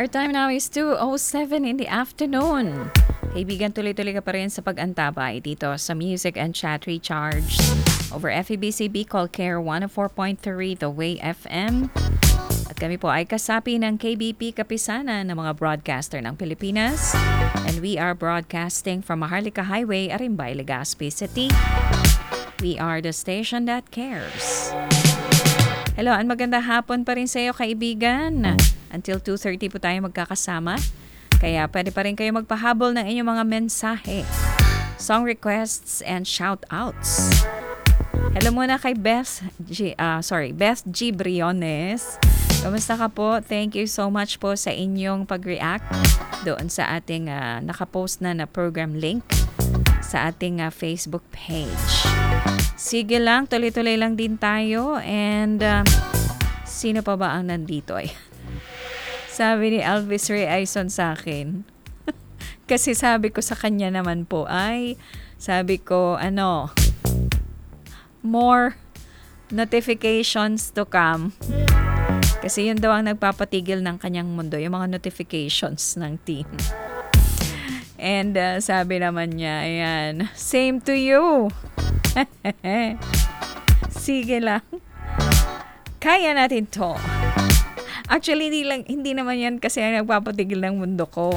Our time now is 2:07 in the afternoon. Kaibigan, tuloy-tuloy ka pa rin sa pag-antabay dito sa Music and Chat Recharge over FEBC Bicol Care 104.3 The Way FM. At kami po ay kasapi ng KBP Kapisanan ng mga broadcaster ng Pilipinas. And we are broadcasting from Maharlika Highway, Arimbay, Legazpi City. We are the station that cares. Hello, ang maganda hapon pa rin sa iyo, kaibigan. Until 2:30 po tayo magkakasama. Kaya pwede pa rin kayo magpahabol ng inyong mga mensahe, song requests, and shout-outs. Hello muna kay Beth G. Briones. Kamusta ka po? Thank you so much po sa inyong pag-react doon sa ating nakapost na program link sa ating Facebook page. Sige lang, tuloy-tuloy lang din tayo. And sino pa ba ang nandito? Sabi ni Elvis Ray Aison sa akin. Kasi sabi ko sa kanya naman po sabi ko, more notifications to come. Kasi yun daw ang nagpapatigil ng kanyang mundo, yung mga notifications ng team. And sabi naman niya, ayan, same to you. Sige lang. Kaya natin to. Actually, hindi naman yan kasi ang nagpapatigil ng mundo ko.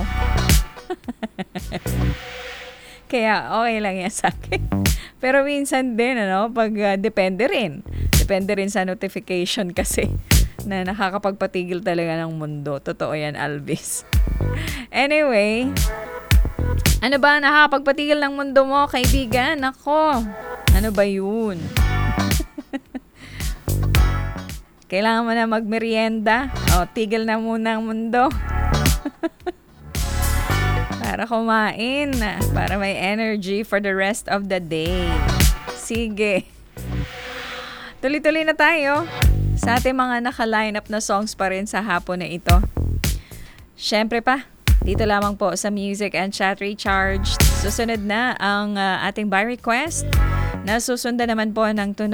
Kaya okay lang yan sa akin. Pero minsan din, pag depende rin. Depende rin sa notification kasi na nakakapagpatigil talaga ng mundo. Totoo yan, Alvis. Anyway, ano ba ang nakakapagpatigil ng mundo mo, kaibigan? Ako, ano ba yun? Kailangan mo na magmerienda. Tigil na muna ang mundo. Para kumain. Para may energy for the rest of the day. Sige. Tuloy-tuloy na tayo sa ating mga naka-line up na songs pa rin sa hapon na ito. Syempre pa, dito lamang po sa Music and Chat Recharge. Susunod na ang ating by request na susundan naman po ng